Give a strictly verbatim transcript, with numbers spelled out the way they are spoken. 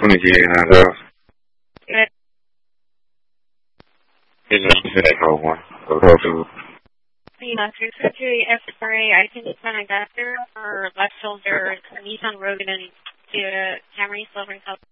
twenty-eight and a half. Good. Echo one. Echo two. Yeah, through surgery, X-ray, I think it's an adapter for left shoulder, Nissan Rogue, and to Camry Silver and Color.